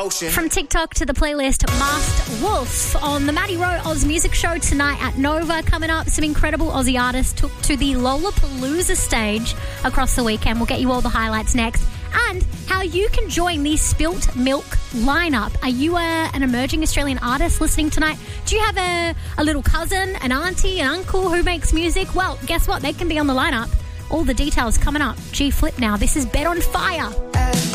From TikTok to the playlist, Masked Wolf on the Maddie Rowe Oz Music Show tonight at Nova. Coming up, some incredible Aussie artists took to the Lollapalooza stage across the weekend. We'll get you all the highlights next. And how you can join the Spilt Milk lineup. Are you an emerging Australian artist listening tonight? Do you have a little cousin, an auntie, an uncle who makes music? Well, guess what? They can be on the lineup. All the details coming up. G Flip now. This is Bet on Fire.